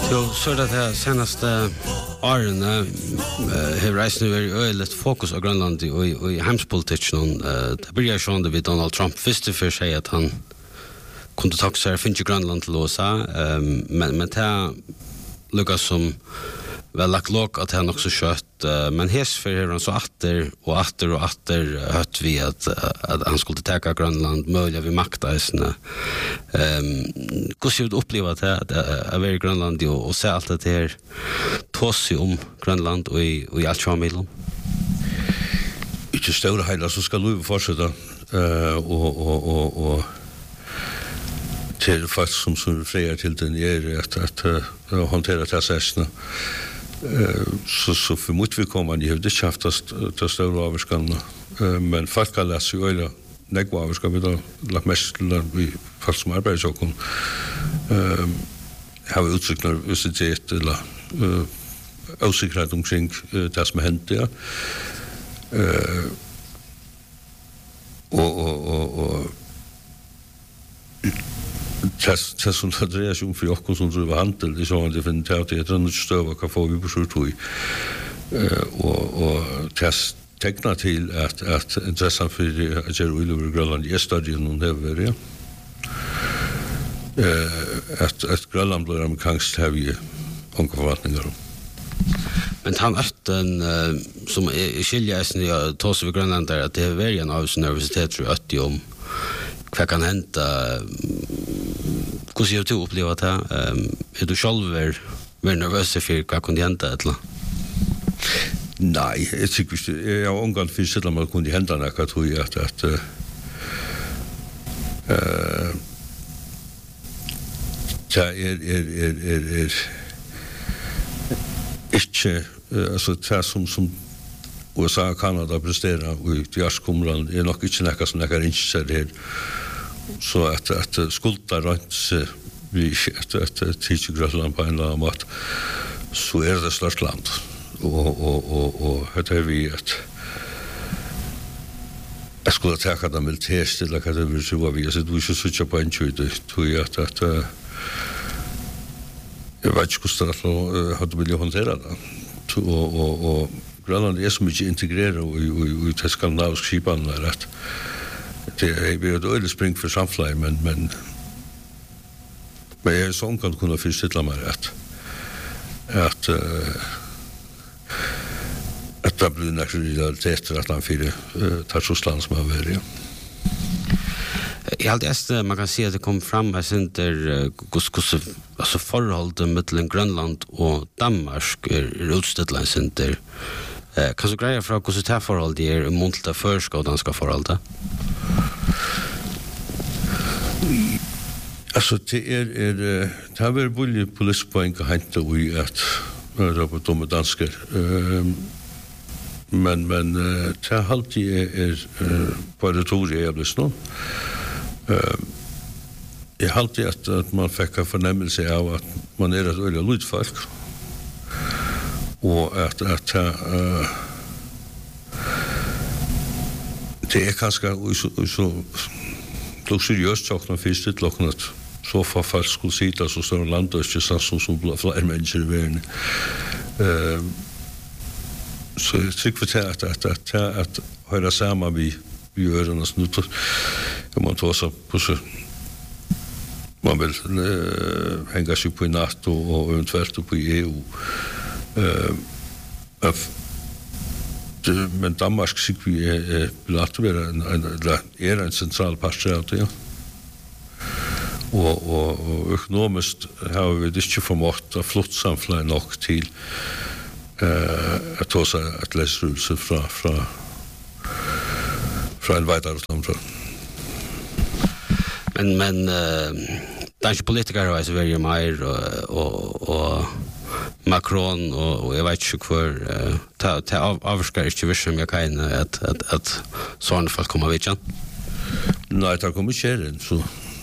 Jo, så det här senaste åren har reisen varit öligt fokus på Grönland i hemspolitiken. Det började sjönde vid Donald Trump. Först för sig att han kunde ta sig finns Grönland till USA, men det lyckas som väl lagt låg att han också kött, men för han så åter hört vi att han skulle ta Grönland möjliga vid maktaisna. Hur ser du uppleva det att vara i Grönland och se allt det här tås om Grönland och i allt sjövmedlem? Inte stora hela så ska Louis fortsätta och till faktiskt som fler till den är att hantera tasserna. Så för mot vi kommer ni det schaftas att stora avskanna men folk läser ju eller negva ska vi då la mest vi fast som arbetar och har utsikt när universitet eller osäkerhet omkring det som hänt där och det som det drejer sig om för oss som driver handel, det är så att det finns att det är en större kan få vi på surtoj. Och det tecknar till att intresset för att göra över Grönland är större än det var. Att Grönland blir amerikanskt har vi förvaltningar. Men han ötten som skiljer jag tar sig vid Grönland där att det är väl en av sina universitet tror jag om vad kan hända. Hur ser du uppleva det? Är du själv mer nervös för vad kunde hända? Eller? Nej, jag tycker jag har omgått för sig att man kunde hända något tror jag att är inte alltså det som USA och Kanada presterar i jarskomland är nog inte något som jag inte ser det så att skulda runt vi att tidigt Grönland på en eller annan mått så är det störst land och det är vi att jag skulle ta det militärt eller kan det bli så vi så du ska switcha på en tjude tror jag att jag vet inte hur det hade blivit hanterat och Grönland är så mycket integrerat i det skandinaviska skipan att det är ett öde spring för samflag men jag är sån kan kunna förstå mig att det blir nationaliteter att han fyra tar Ryssland som har varit. I allt det man kan se att det kom fram att center alltså förhållandet mellan Grönland och Danmark är utställt center. Kan du greja för hur det förhållandet är mot förska och danska förhållandet? Alltså det har varit bullig polispoäng att hämta i att på de danskar. Men det har alltid är på retoriet jag lyssnar. Jag har alltid att man fick en förnämmelse av att man är ett öliga lydfolk. Och att det är kanske så luxuriöst saknar finns det locknat att så för folk skulle sitta så stora landöster som fler människor i världen. Så jag tycker att höra samman vi gör det nu kan man ta sig på så man vill hänga sig på i NATO och eventuellt på EU. Men Danmark sig vi är en central part av det. Och ekonomiskt har vi det inte förmått att flott samflag nog till att ta sig att läsa rulse från vidare samtal. Men danska politiker har så väldigt mer och Macron och jag vet inte för ta avskar inte visst jag kan att såna folk kommer vid igen. Nej, det kommer inte så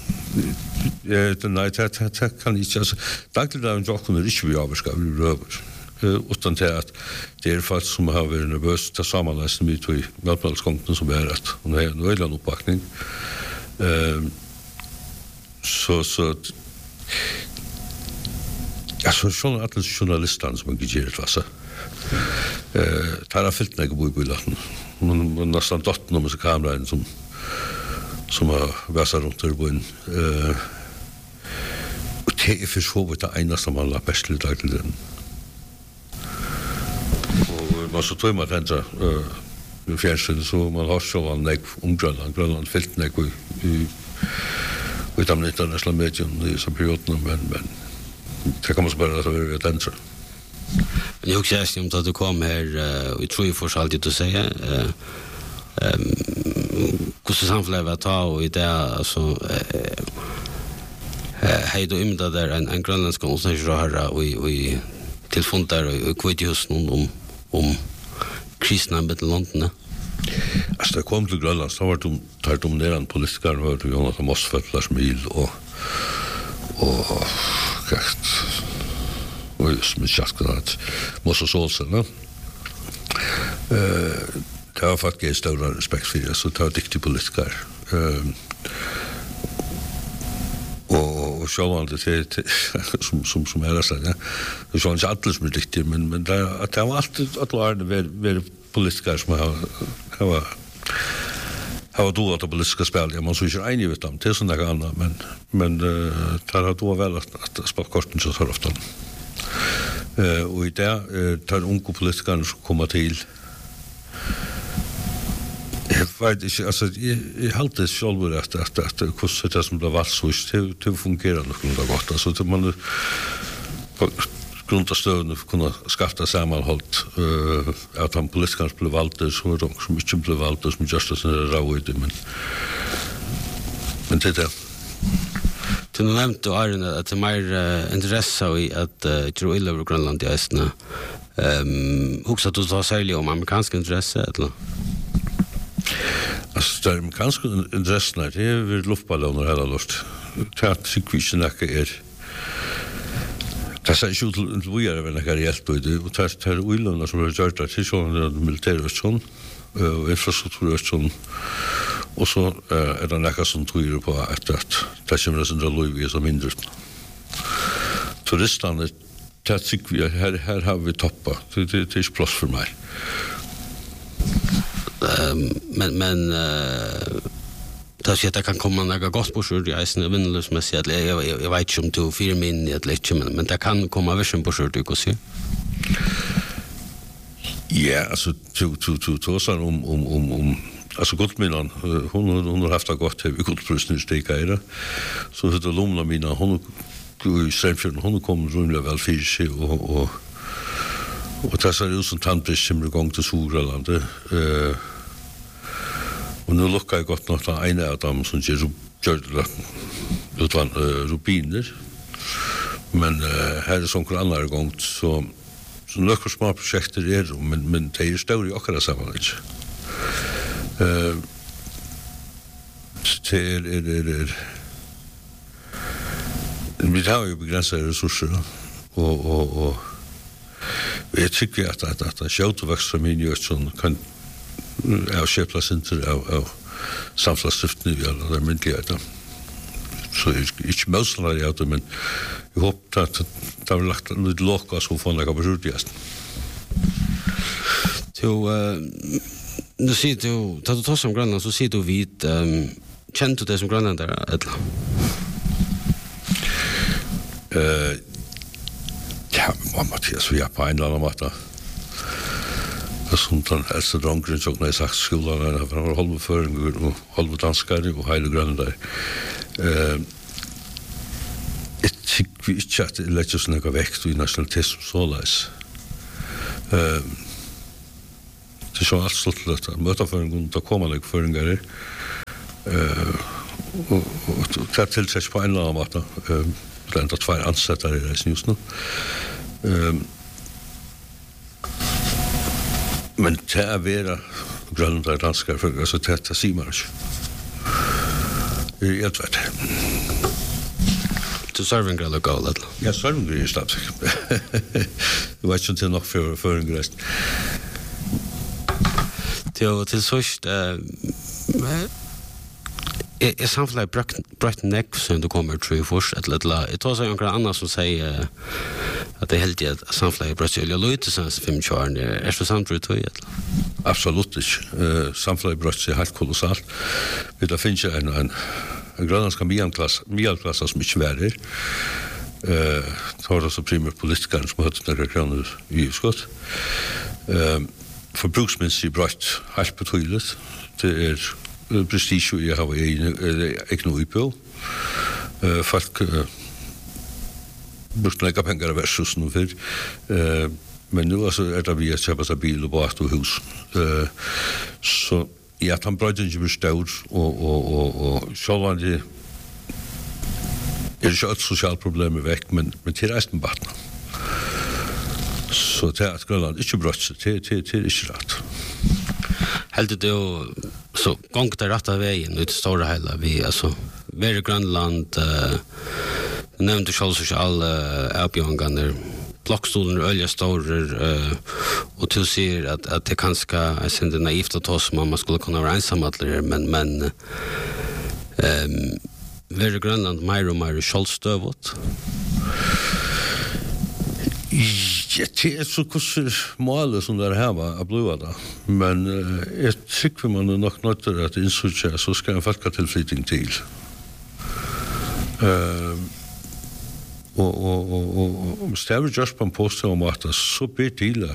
nej, det kan inte alltså dankligt att jag kunde inte vi avskar vi röver utan till att det är folk som har varit nervösa till sammanläsning med i Mellanskongten som är att hon har en öjlan uppbackning så Alltså schon alla journalister som har gjort det, så. Tar fyllt några bojbilaten. Man nästan dott med så kameran som har väsat runt där boen. Och det är för så det ena som man la bäst till den. Och man så tror man att nu fjärsen så man har så en nek Grönland fyllt nek utan det internationella medien i så perioden men det kan man så bara att vara ett ansvar. Men jag också säger om att du kom här i tror ju för alltid att säga hur samfället var ta och i det alltså hej då imda där en grönländsk konstnär och i telefon där och kvittjus om kristna med London. Alltså det kom till Grönland så var de dominerande politiker var det Jonathan Mossfeldt, Lars Mihl och just med Schaskanaat Mossa Solsen, va? Det har faktiskt stor respekt för det, så det var duktig politiker. Och självant det som är så där. Det är inte alls med duktig, men det var alltid att vara politiker som har då att politiska spel. Man så är enig vet dem till såna andra, men tar har då väl att spela korten så har ofta. Och i det tar unga politiker som kommer till. Jag vet inte, alltså jag håller själv att hur det som det var så det fungerar nog gott. Alltså att man grund av stöden kunna skaffa sammanhållt att de politikerna blev valda så de som inte blev valda som just as råd men det där. Du nämnde Arne att det är mer intresse i att tro illa över Grönland i Östna. Också att du tar särskilt om amerikanska intresse eller? Alltså det amerikanska intressena det är vid luftballoner hela lust. Det är psykvisnacka är det sägs ju till vidare väl några hjälp och det är oillarna som har gjort det till sån militär och sån och infrastruktur och sån och så är det några som tror på att det kommer att dra löv som mindre. Turisterna det tycker vi här har vi toppat. Det är inte plats för mig. Men det kan komma några gott på skjort i eisen vinnlösmässigt. Jag vet inte om du fyra min eller inte, men det kan komma version på skjort, du kan se. Ja, alltså du sa om alltså Gottminan hon har haft det gott här i Gottprisen i Stegare. Så det Lomna mina hon i Strömfjorden hon kom rumla väl för sig och det ser ut som tandbrist som igång till Sorland. Och nu lukkar jag gott något en av dem som gör utan rubiner. Men här är som andra gång så lukkar små projekt är men det är stor i akkurat sammanhang. Vi har ju begränsade resurser och jag tycker att kjötoväxtfamiljer som kan avköplas inte av samfällighetsdriften i alla myndigheter. Så jag är inte motståndare av det, men jag hoppas att det har lagt lite låga som får några beslutigast. Nu säger du, tar du tar som Grönland så säger du vid, känner du det som grönländare eller? Ja, Mattias, vi är på en eller annan måte. Som den äldste dronken som jag sagt skolan han var halvföring och halvdanskare och hela grönländare. Jag tycker inte att det lägger sig några växt i nationalitet som således. Det är så allt slutligt att möta föringen och komma lägga föringar och det tillsätts på en eller annan måte. Det är inte två ansättare i reisen just nu. Men det är vera grönländare danskar för alltså det ser man inte. Jag vet det. Du serving eller go eller? Ja, serving är stabt. Det var inte nog för en gräst. Till sist är samfället brött neck som du kommer tror först eller det tar sig några andra som säger att det helt att samflaget bröt sig lite sen 25 år är så samtidigt tror jag. Absolut inte. Samflaget bröt sig helt kolossalt. Vi där finns en grönlandska medelklass som inte är där. Tar det så primært politikerne som har hatt nære kroner i utskott. Forbruksmessig brøtt helt betydelig. Det prestige jeg har ikke noe på. Folk brukte nekka penger versus nå før. Men nu er det vi at kjøpe seg bil og båt og hus. Så ja, han brøtt ikke blir stor og sjålande det ikke et sosialt problem vekk, men til resten batna. Så til at Grønland ikke brøtt seg, til ikke rett. Helt det jo, så gongt det rett av veien ut i store heila, vi, altså, ver i Grønland, nevnte selv ikke alle avbjørngene, blokkstolen ølja storer, og til sier at det kanskje er sinne naivt å ta som om man skulle kunne være ensamadler, men ver i Grønland mer og mer kjølstøvått? Ja, det er så hvordan målet som det her var å bli da. Men jeg tykker man nok nødt til at innsutje, så skal en folketilflytting til. Og stedet just på en påstå om at så blir til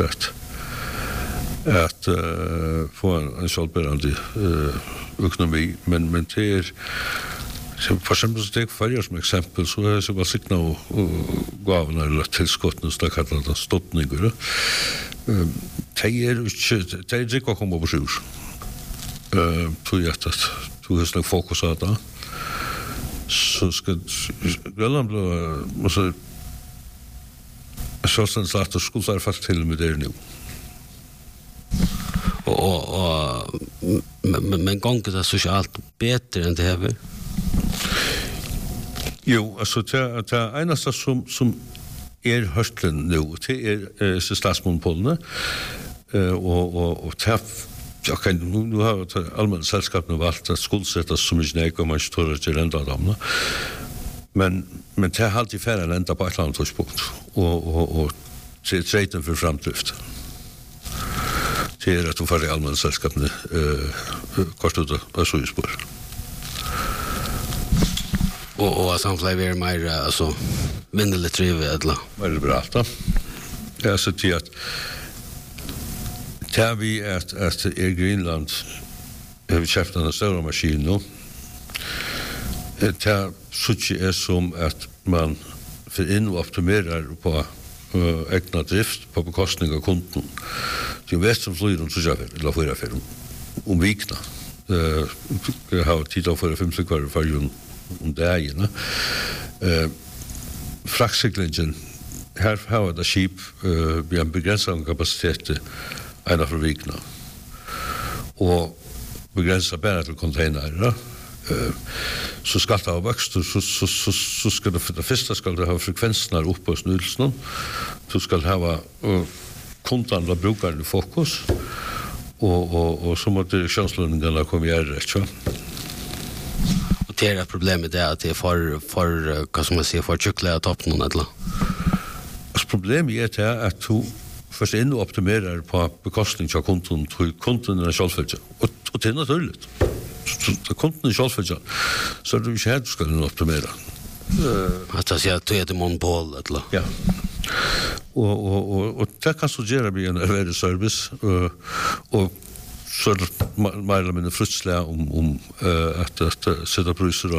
at få en selvbærende økonomi, men det er for eksempel så tek Färjar som eksempel, så er det bare sikna og gavene eller tilskottene, så det kallar det stottninger. Det er ikke å komme på sjur. Tror jeg at du har snakket fokus av det. Så skal Grønland bli selvstendig skulle være faktisk til med det nå. Men gonger det sosialt bedre enn det her? Jo, altså det eneste som høstlen nå, det statsmonopolene, og det nu har allmänna selskapene valgt at skuldsettes som ikke nek, og man ikke tårer til renda damene. Men det er alltid færre renda på et eller annet tidspunkt, og det er treiten for framdrift. Det er at du får i allmänna selskapene kort ut av sujespår. Og samfunnet er mer, altså, vinnelig trivet, eller? Mer bra, da. Jeg har til at det vi at Greenland har vi kjøpt en større maskin nå. Det er som at man får inn og optimerer på egna drift på bekostning av kunden. Det er vet som flyr om 3 eller 4 om vikna. Jeg har tid av 4-5 stykker for om dagene. Fraktsyklingen, her har det skip vi har begrenset kapasitet en av vikna. Og begrenset bare til containere. Så skal det ha vokst, så skal det for det første skal det ha frekvensene oppe på snylsen. Så skal det ha kundene og brukerne i fokus. Og så må direksjonslønningene komme i ære, Og det er problemet det at det er for hva skal man si, for tjukkelig av toppen, eller? Altså, problemet er det at du først inn og optimerer på bekostning av kunden, til kunden er selvfølge. Og det er naturlig. Så kunden er selvfølge, så er det ikke her du skal optimere. At jeg sier at det er monopol, eller? Ja. Og det kan så gjøre vi en erverdig service, og så er det mer eller mindre frutslig om at sette priser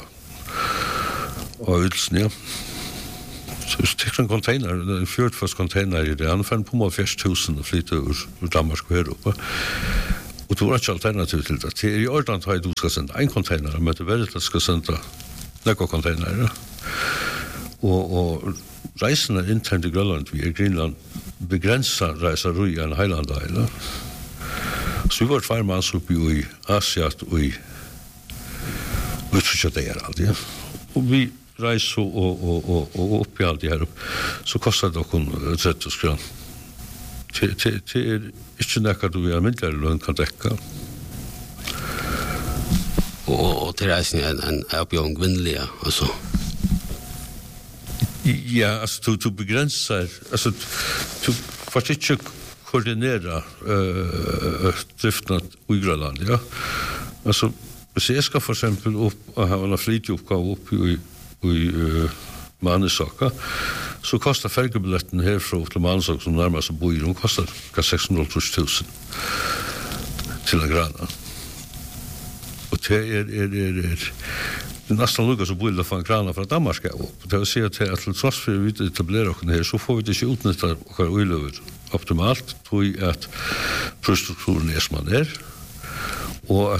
og ydelsen, ja. Så hvis det en container, en 40 container i det, han fann på med 40.000 og flytte ur Danmark og her oppe. Og det var ikke alternativ til det. Det er i ordentlig at du skal sende en container, men det er veldig at du skal sende noen container. Og reisene internt i Grønland, vi i Greenland, begrenser reiser i en heilandheil. Så vi var 2 manns oppe i Asiat og i uttrykket det alltid. Og vi reiser og oppi alt det her opp, så kostar det okkur 30 skran. Det er ikke nekka du vil almindeligere lønn kan dekka. Og til reisen er en oppgjøring kvinnelige, altså? Ja, alltså du begränsar, alltså du får inte koordinera driften i Grönland, ja. Alltså, hvis jeg skal for eksempel upp og ha en flytjobbgave upp i Mannesaka, så kostar färgebilletten härifrån till Mannesaka som närmast bor i, kostar 600 000 till en grana. Och det är nästan lukka så bor för en grana från Danmark upp. Det vill säga att trots för vi etablerar oss här så får vi inte utnyttja våra oilöver optimalt, tror jag att prostrukturen är som man är och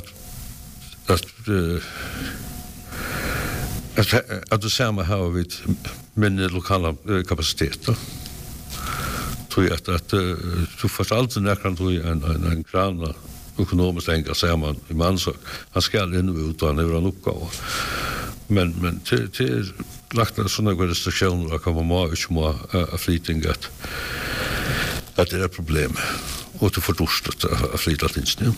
att det samma har vi med lokala kapaciteter. Tror jag att du får alltid näkran tror jag en grana ekonomiskt engagemang i Mansak. Han ska in ut och han är en uppgåva. Men till lagt såna restriktioner att komma med och må flytting att det är ett problem. Och du får dustat att flytta till.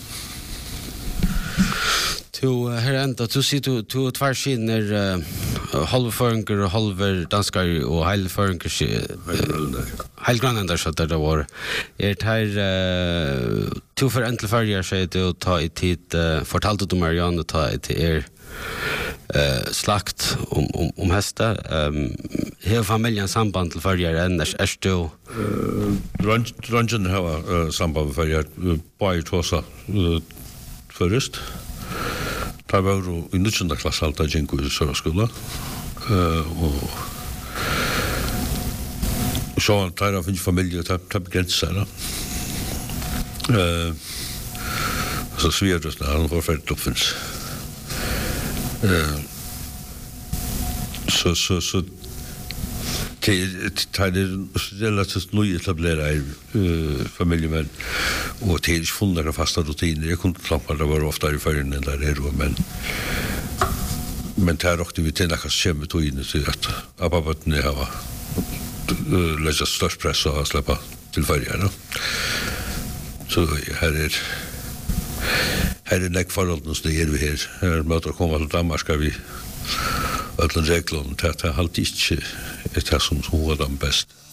Tu her enda, tu sier tu tverskiner halvføringer og halver danskar og heilføringer heilgrannender så det var her tu for entel farger sier du ta i tid fortalte du Marianne ta i tid slakt om hesta har familjen samband til farger enners du Rangen har samband med farger bare tåsa först. Det var i 19. klass allt jag gick i Söderskola. Och så en tar av en familj att begränsa. Så svårt när han var färdigt uppfinns. Så det är relativt nyetablerade familjemän och det är inte funnit några fasta rutiner. Jag kunde klampa det var ofta i färgen än där men det här åkte vi till några kemmetodiner till att ababattene har läggat störst press och släppa till färgerna. Så här är näckförhållanden som det är vi här. Här möter att komma till Danmark ska vi ödlen reglon, det är alltid inte det som var den bäst.